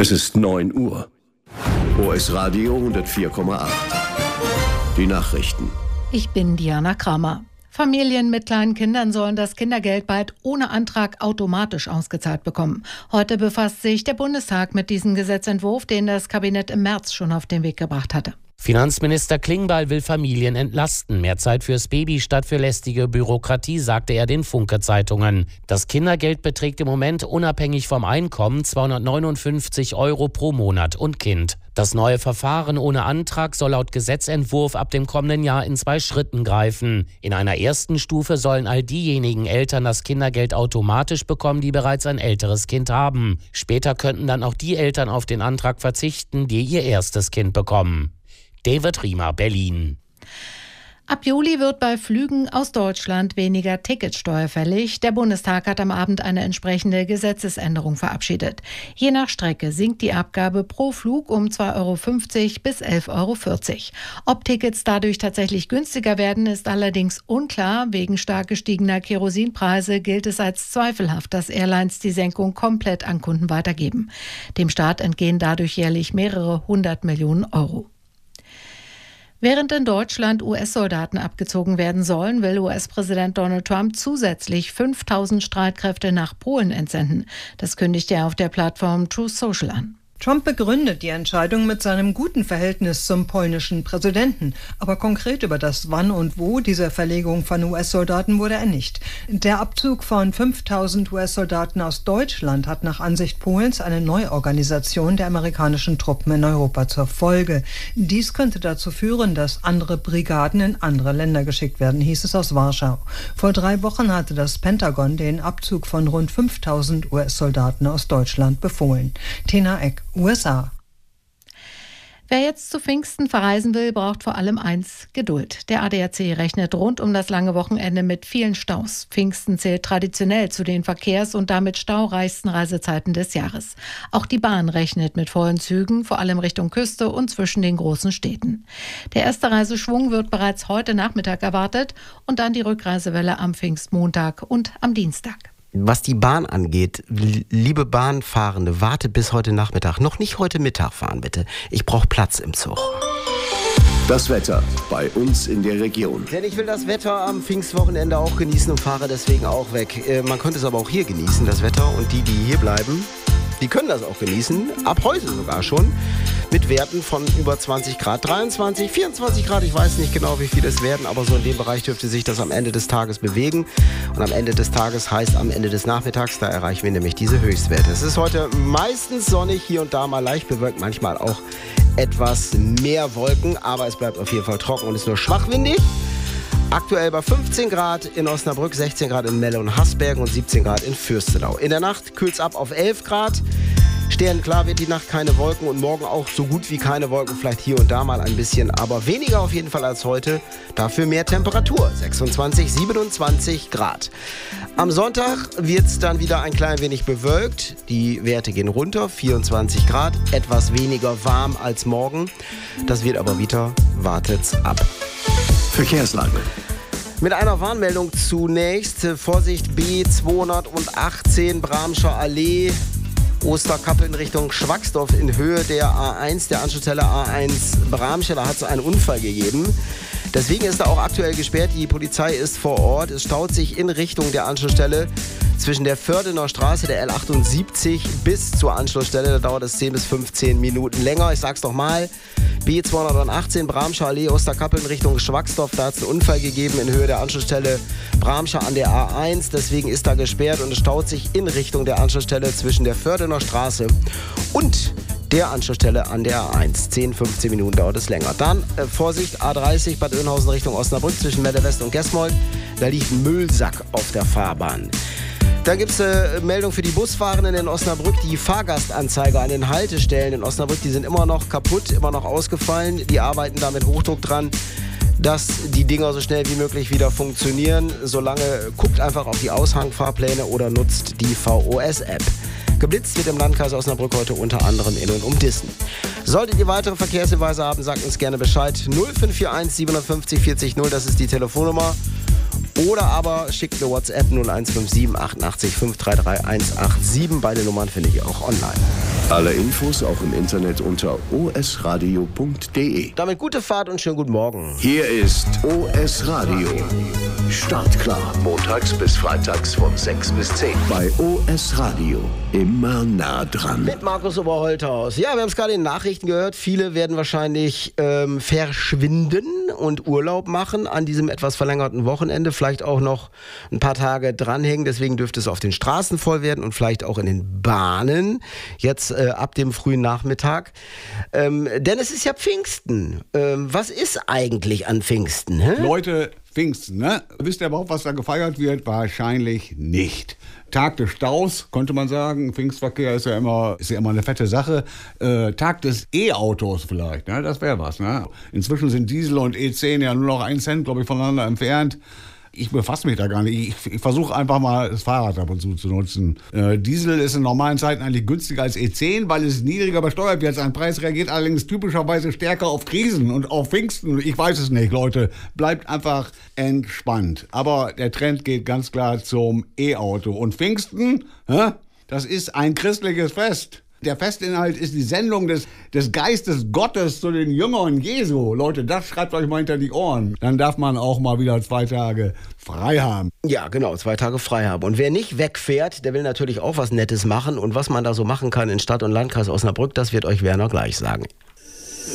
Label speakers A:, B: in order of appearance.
A: Es ist 9 Uhr. OS Radio 104,8. Die Nachrichten.
B: Ich bin Diana Kramer. Familien mit kleinen Kindern sollen das Kindergeld bald ohne Antrag automatisch ausgezahlt bekommen. Heute befasst sich der Bundestag mit diesem Gesetzentwurf, den das Kabinett im März schon auf den Weg gebracht hatte.
C: Finanzminister Klingbeil will Familien entlasten. Mehr Zeit fürs Baby statt für lästige Bürokratie, sagte er den Funke-Zeitungen. Das Kindergeld beträgt im Moment unabhängig vom Einkommen 259 € pro Monat und Kind. Das neue Verfahren ohne Antrag soll laut Gesetzentwurf ab dem kommenden Jahr in 2 Schritten greifen. In einer ersten Stufe sollen all diejenigen Eltern das Kindergeld automatisch bekommen, die bereits ein älteres Kind haben. Später könnten dann auch die Eltern auf den Antrag verzichten, die ihr erstes Kind bekommen. David Riemer, Berlin.
B: Ab Juli wird bei Flügen aus Deutschland weniger Ticketsteuer fällig. Der Bundestag hat am Abend eine entsprechende Gesetzesänderung verabschiedet. Je nach Strecke sinkt die Abgabe pro Flug um 2,50 € bis 11,40 €. Ob Tickets dadurch tatsächlich günstiger werden, ist allerdings unklar. Wegen stark gestiegener Kerosinpreise gilt es als zweifelhaft, dass Airlines die Senkung komplett an Kunden weitergeben. Dem Staat entgehen dadurch jährlich mehrere 100 Millionen €. Während in Deutschland US-Soldaten abgezogen werden sollen, will US-Präsident Donald Trump zusätzlich 5.000 Streitkräfte nach Polen entsenden. Das kündigte er auf der Plattform Truth Social an.
D: Trump begründet die Entscheidung mit seinem guten Verhältnis zum polnischen Präsidenten. Aber konkret über das Wann und Wo dieser Verlegung von US-Soldaten wurde er nicht. Der Abzug von 5.000 US-Soldaten aus Deutschland hat nach Ansicht Polens eine Neuorganisation der amerikanischen Truppen in Europa zur Folge. Dies könnte dazu führen, dass andere Brigaden in andere Länder geschickt werden, hieß es aus Warschau. Vor 3 Wochen hatte das Pentagon den Abzug von rund 5.000 US-Soldaten aus Deutschland befohlen. Tena Eck, USA.
B: Wer jetzt zu Pfingsten verreisen will, braucht vor allem eins: Geduld. Der ADAC rechnet rund um das lange Wochenende mit vielen Staus. Pfingsten zählt traditionell zu den verkehrs- und damit staureichsten Reisezeiten des Jahres. Auch die Bahn rechnet mit vollen Zügen, vor allem Richtung Küste und zwischen den großen Städten. Der erste Reiseschwung wird bereits heute Nachmittag erwartet und dann die Rückreisewelle am Pfingstmontag und am Dienstag.
E: Was die Bahn angeht, liebe Bahnfahrende, wartet bis heute Nachmittag. Noch nicht heute Mittag fahren, bitte. Ich brauche Platz im Zug.
A: Das Wetter bei uns in der Region.
E: Denn ich will das Wetter am Pfingstwochenende auch genießen und fahre deswegen auch weg. Man könnte es aber auch hier genießen, das Wetter. Und die hier bleiben, die können das auch genießen. Ab heute sogar schon. Mit Werten von über 20 Grad, 23, 24 Grad. Ich weiß nicht genau, wie viel es werden, aber so in dem Bereich dürfte sich das am Ende des Tages bewegen. Und am Ende des Tages heißt am Ende des Nachmittags, da erreichen wir nämlich diese Höchstwerte. Es ist heute meistens sonnig, hier und da mal leicht bewölkt, manchmal auch etwas mehr Wolken. Aber es bleibt auf jeden Fall trocken und ist nur schwach windig. Aktuell bei 15 Grad in Osnabrück, 16 Grad in Melle und Hasbergen und 17 Grad in Fürstenau. In der Nacht kühlt es ab auf 11 Grad. Sternenklar wird die Nacht, keine Wolken und morgen auch so gut wie keine Wolken, vielleicht hier und da mal ein bisschen, aber weniger auf jeden Fall als heute. Dafür mehr Temperatur, 26, 27 Grad. Am Sonntag wird es dann wieder ein klein wenig bewölkt. Die Werte gehen runter, 24 Grad, etwas weniger warm als morgen. Das wird aber wieder, wartet's ab.
A: Verkehrslage.
E: Mit einer Warnmeldung zunächst. Vorsicht B218 Bramscher Allee. Osterkappel in Richtung Schwacksdorf in Höhe der A1, der Anschlussstelle A1 Bramsche. Da hat es einen Unfall gegeben. Deswegen ist da auch aktuell gesperrt. Die Polizei ist vor Ort. Es staut sich in Richtung der Anschlussstelle zwischen der Fördener Straße, der L78, bis zur Anschlussstelle. Da dauert es 10 bis 15 Minuten länger. Ich sag's doch mal. B218 Bramscher Allee, Osterkappel in Richtung Schwacksdorf. Da hat es einen Unfall gegeben in Höhe der Anschlussstelle Bramscher an der A1. Deswegen ist da gesperrt und es staut sich in Richtung der Anschlussstelle zwischen der Fördener Straße und der Anschlussstelle an der A1. 10, 15 Minuten dauert es länger. Dann Vorsicht, A30 Bad Oeynhausen Richtung Osnabrück zwischen Melle West und Gesmold. Da liegt ein Müllsack auf der Fahrbahn. Dann gibt es eine Meldung für die Busfahrenden in Osnabrück. Die Fahrgastanzeiger an den Haltestellen in Osnabrück, die sind immer noch kaputt, immer noch ausgefallen. Die arbeiten da mit Hochdruck dran, dass die Dinger so schnell wie möglich wieder funktionieren. Solange guckt einfach auf die Aushangfahrpläne oder nutzt die VOS-App. Geblitzt wird im Landkreis Osnabrück heute unter anderem in und um Dissen. Solltet ihr weitere Verkehrshinweise haben, sagt uns gerne Bescheid. 0541 750 40 0, das ist die Telefonnummer. Oder aber schickt eine WhatsApp 0157 88 533 187. Beide Nummern findet ihr auch online.
A: Alle Infos auch im Internet unter osradio.de.
E: Damit gute Fahrt und schönen guten Morgen.
A: Hier ist OS Radio. Startklar, montags bis freitags von 6 bis 10. Bei OS Radio. Immer nah dran.
E: Mit Markus Oberholthaus. Ja, wir haben es gerade in den Nachrichten gehört. Viele werden wahrscheinlich verschwinden und Urlaub machen an diesem etwas verlängerten Wochenende. Vielleicht auch noch ein paar Tage dranhängen. Deswegen dürfte es auf den Straßen voll werden und vielleicht auch in den Bahnen. Jetzt ab dem frühen Nachmittag. Denn es ist ja Pfingsten. Was ist eigentlich an Pfingsten? Hä?
F: Leute, Pfingsten, ne? Wisst ihr überhaupt, was da gefeiert wird? Wahrscheinlich nicht. Tag des Staus, könnte man sagen. Pfingstverkehr ist ja immer eine fette Sache. Tag des E-Autos vielleicht, ne? Das wäre was, ne? Inzwischen sind Diesel und E10 ja nur noch 1 Cent, glaube ich, voneinander entfernt. Ich befasse mich da gar nicht. Ich versuche einfach mal das Fahrrad ab und zu nutzen. Diesel ist in normalen Zeiten eigentlich günstiger als E10, weil es niedriger besteuert wird. Ein Preis reagiert allerdings typischerweise stärker auf Krisen und auf Pfingsten. Ich weiß es nicht, Leute. Bleibt einfach entspannt. Aber der Trend geht ganz klar zum E-Auto. Und Pfingsten, das ist ein christliches Fest. Der Festinhalt ist die Sendung des Geistes Gottes zu den Jüngern Jesu. Leute, das schreibt euch mal hinter die Ohren. Dann darf man auch mal wieder 2 Tage frei haben.
E: Ja, genau, 2 Tage frei haben. Und wer nicht wegfährt, der will natürlich auch was Nettes machen. Und was man da so machen kann in Stadt und Landkreis Osnabrück, das wird euch Werner gleich sagen.